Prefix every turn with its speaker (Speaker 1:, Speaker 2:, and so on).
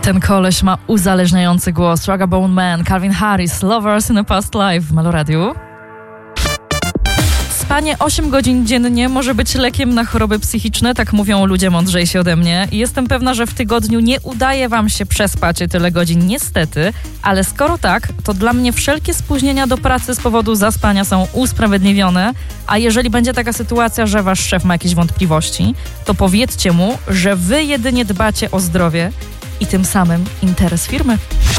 Speaker 1: Ten koleś ma uzależniający głos. Ragabone Man, Calvin Harris, Lovers in a Past Life w Meloradiu. Spanie 8 godzin dziennie może być lekiem na choroby psychiczne, tak mówią ludzie mądrzejsi ode mnie. I jestem pewna, że w tygodniu nie udaje wam się przespać tyle godzin, niestety, ale skoro tak, to dla mnie wszelkie spóźnienia do pracy z powodu zaspania są usprawiedliwione, a jeżeli będzie taka sytuacja, że wasz szef ma jakieś wątpliwości, to powiedzcie mu, że wy jedynie dbacie o zdrowie i tym samym interes firmy.